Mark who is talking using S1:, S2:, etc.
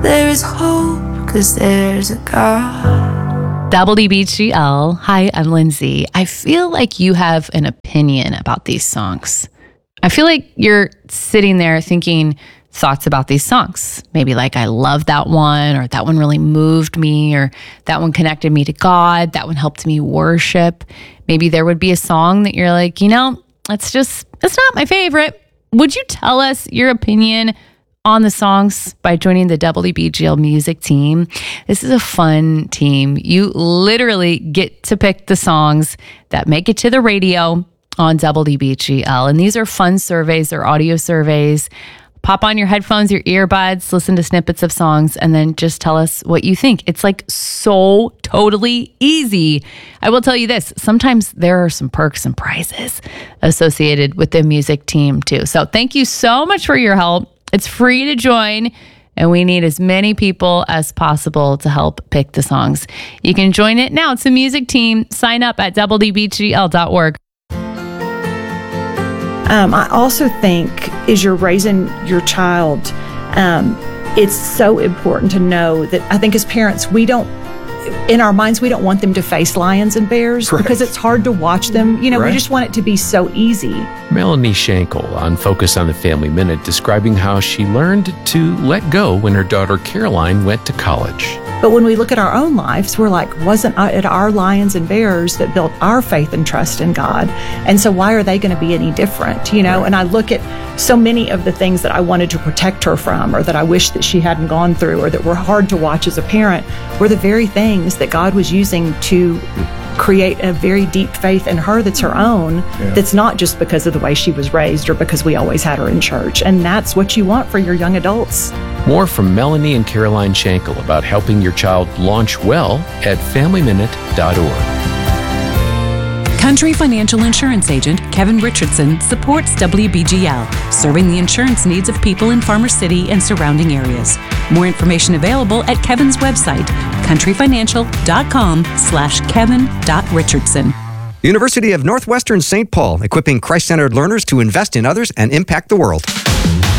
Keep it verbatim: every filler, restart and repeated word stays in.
S1: there is hope, 'cause there's a God.
S2: W B G L. Hi, I'm Lindsay. I feel like you have an opinion about these songs. I feel like you're sitting there thinking thoughts about these songs. Maybe like, I love that one, or that one really moved me, or that one connected me to God, that one helped me worship. Maybe there would be a song that you're like, you know, it's just, it's not my favorite. Would you tell us your opinion on the songs by joining the W B G L music team? This is a fun team. You literally get to pick the songs that make it to the radio on W B G L. And these are fun surveys. They're audio surveys. Pop on your headphones, your earbuds, listen to snippets of songs, and then just tell us what you think. It's like so totally easy. I will tell you this, sometimes there are some perks and prizes associated with the music team too. So thank you so much for your help. It's free to join, and we need as many people as possible to help pick the songs. You can join it now. It's the music team. Sign up at W B G L dot org.
S3: Um, I also think as you're raising your child, um, it's so important to know that I think as parents, we don't, in our minds, we don't want them to face lions and bears, right, because it's hard to watch them. You know, right. We just want it to be so easy.
S4: Melanie Schenkel on Focus on the Family Minute describing how she learned to let go when her daughter Caroline went to college.
S3: But when we look at our own lives, we're like, wasn't it our lions and bears that built our faith and trust in God? And so why are they going to be any different? You know, right. And I look at so many of the things that I wanted to protect her from, or that I wish that she hadn't gone through, or that were hard to watch as a parent, were the very things that God was using to create a very deep faith in her that's her own, yeah. That's not just because of the way she was raised or because we always had her in church. And that's what you want for your young adults.
S4: More from Melanie and Caroline Schenkel about helping your child launch well at family minute dot org.
S5: Country Financial Insurance Agent Kevin Richardson supports W B G L, serving the insurance needs of people in Farmer City and surrounding areas. More information available at Kevin's website, country financial dot com slash kevin dot richardson.
S6: University of Northwestern Saint Paul, equipping Christ-centered learners to invest in others and impact the world.